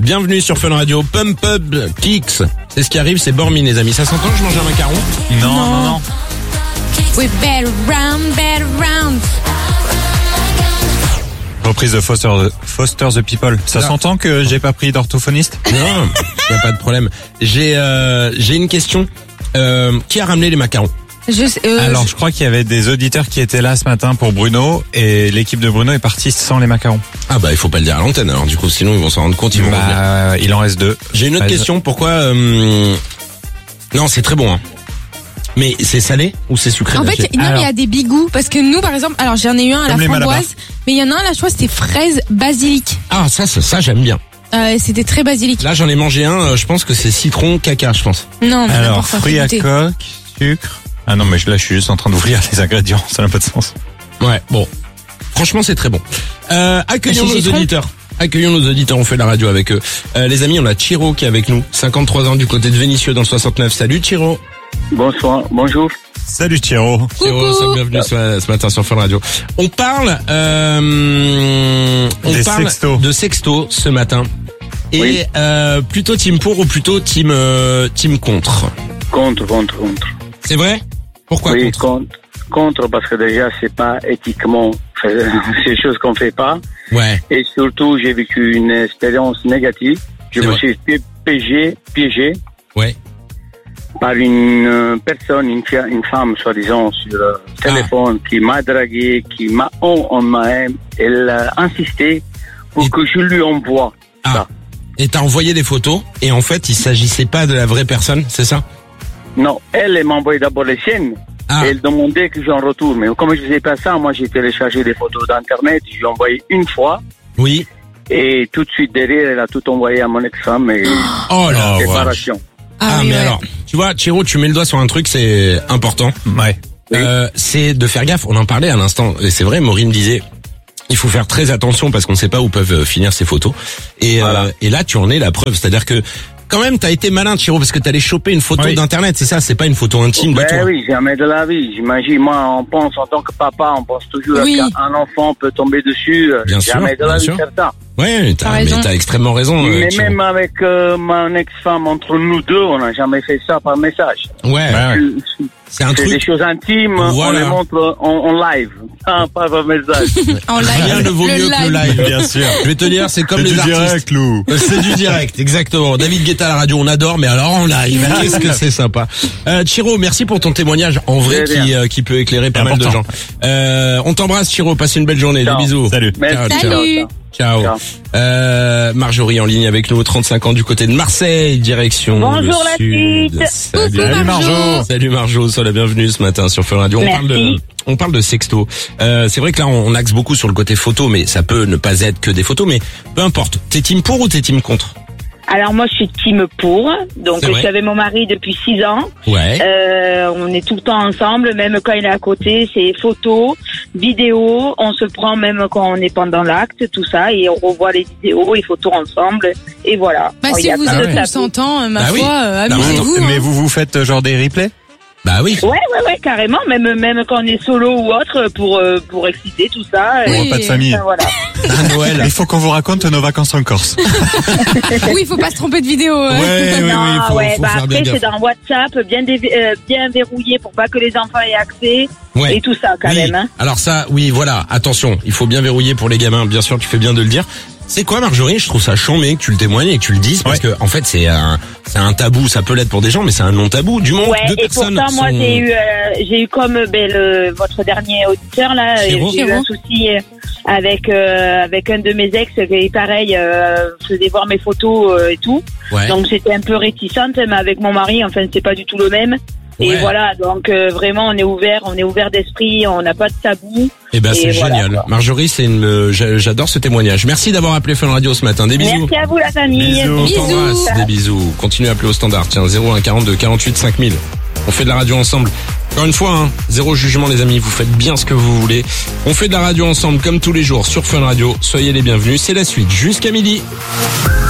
Bienvenue sur Fun Radio. Pump Up Kicks. C'est ce qui arrive, c'est Bormin les amis. Ça s'entend que je mange un macaron? Non. We better round. Reprise de Foster the People. Ça s'entend que j'ai pas pris d'orthophoniste? Non, y a pas de problème. J'ai une question. Qui a ramené les macarons? Alors, je crois qu'il y avait des auditeurs qui étaient là ce matin pour Bruno et l'équipe de Bruno est partie sans les macarons. Ah bah il faut pas le dire à l'antenne alors du coup sinon ils vont s'en rendre compte, ils vont revenir. Il en reste 2. J'ai une autre question, pourquoi Non, c'est très bon hein. Mais c'est salé ou c'est sucré? En fait, il y a des bigous parce que nous par exemple, alors j'en ai eu un à la framboise, mais il y en a un là, je crois c'était fraise basilic. Ah ça j'aime bien. C'était très basilic. Là j'en ai mangé un, je pense que c'est citron caca, je pense. Non, mais alors fruits à coque, sucre. Ah non, mais là, je suis juste en train d'ouvrir les ingrédients. Ça n'a pas de sens. Ouais, bon. Franchement, c'est très bon. Accueillons nos auditeurs. On fait la radio avec eux. Les amis, on a Chiro qui est avec nous. 53 ans du côté de Vénissieux dans le 69. Salut Chiro. Bonsoir, bonjour. Salut Chiro. Chiro, bienvenue ce matin sur Fun Radio. On parle de sexto ce matin. Et oui. Plutôt team pour ou plutôt team contre? Contre. C'est vrai? Pourquoi oui, contre? Contre parce que déjà c'est pas éthiquement, c'est des choses qu'on fait pas. Ouais. Et surtout j'ai vécu une expérience négative. Je me suis piégé ouais. par une personne, une femme soi-disant sur le téléphone qui m'a dragué, elle a insisté pour que je lui envoie ça. Et t'as envoyé des photos et en fait il s'agissait pas de la vraie personne, c'est ça? Non, elle m'a envoyé d'abord les siennes. Et elle demandait que j'en retourne. Mais comme je faisais pas ça, moi j'ai téléchargé des photos d'internet, je lui ai envoyé une fois. Oui. Et tout de suite derrière, elle a tout envoyé à mon ex-femme et séparation. Mais alors, tu vois, Chiro, tu mets le doigt sur un truc, c'est important. Ouais. Oui. C'est de faire gaffe. On en parlait à l'instant. Et c'est vrai, Maureen disait, il faut faire très attention parce qu'on ne sait pas où peuvent finir ces photos. Et, et là, tu en es la preuve. C'est-à-dire que, quand même, t'as été malin, Chiro, parce que t'allais choper une photo d'internet, c'est ça, c'est pas une photo intime de toi. Oui, jamais de la vie. J'imagine, moi, on pense, en tant que papa, on pense toujours qu'un enfant peut tomber dessus. Bien jamais sûr, de la vie faire ça. Ouais, t'as extrêmement raison. Mais Chiro. même avec mon ex-femme, entre nous deux, on n'a jamais fait ça par message. Ouais. C'est un truc. Des choses intimes, on les montre en live, pas par message. En live. Rien ne vaut mieux que le live, bien sûr. Je vais te dire, c'est comme les artistes. Direct, Lou. C'est du direct, exactement. David Guetta à la radio, on adore, mais alors en live, qu'est-ce que c'est sympa. Chiro, merci pour ton témoigne en vrai qui peut éclairer pas mal de gens. On t'embrasse, Chiro, passe une belle journée. Des bisous. Salut. Salut. Ciao. Marjorie en ligne avec nous, 35 ans du côté de Marseille, direction Bonjour le la sud. suite. Salut Marjo. Salut Marjo, sois la bienvenue ce matin sur Fun Radio. On parle de sexto. C'est vrai que là on axe beaucoup sur le côté photo, mais ça peut ne pas être que des photos, mais peu importe. T'es team pour ou t'es team contre? Alors moi je suis team pour, donc je suis avec mon mari depuis 6 ans. Ouais. On est tout le temps ensemble, même quand il est à côté, c'est photos, vidéos, on se prend même quand on est pendant l'acte, tout ça, et on revoit les vidéos et photos ensemble, et voilà. Si vous êtes consentant, ma foi, amusez-vous. Mais vous faites genre des replays? Bah oui. Ouais, carrément, même quand on est solo ou autre, pour exciter tout ça. Pour repas de famille. Voilà. À Noël. Il faut qu'on vous raconte nos vacances en Corse. Oui, il faut pas se tromper de vidéo. Oui, faut faire bien après gaffe. c'est dans WhatsApp, bien verrouillé pour pas que les enfants aient accès. Ouais. Et tout ça quand même. Hein. Alors ça, oui, voilà, attention, il faut bien verrouiller pour les gamins, bien sûr, tu fais bien de le dire. C'est quoi Marjorie? Je trouve ça chambé que tu le témoignes et que tu le dises parce que en fait c'est un tabou, ça peut l'être pour des gens mais c'est un non tabou du moment que deux personnes pourtant moi j'ai eu comme votre dernier auditeur là, j'ai eu un souci avec un de mes ex qui pareil faisait voir mes photos et tout. Ouais. Donc j'étais un peu réticente, mais avec mon mari enfin c'est pas du tout le même. Et voilà, donc vraiment on est ouvert d'esprit, on n'a pas de tabou. Eh ben c'est génial. Voilà. Marjorie, j'adore ce témoignage. Merci d'avoir appelé Fun Radio ce matin. Des bisous. Merci à vous la famille. On t'embrasse. Des bisous. Continuez à appeler au standard. Tiens, 01 42 48 5000. On fait de la radio ensemble. Encore une fois, zéro jugement les amis, vous faites bien ce que vous voulez. On fait de la radio ensemble comme tous les jours sur Fun Radio. Soyez les bienvenus, c'est la suite jusqu'à midi.